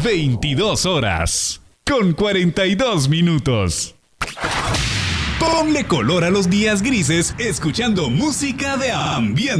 22 horas con 42 minutos. Ponle color a los días grises escuchando música de ambiente.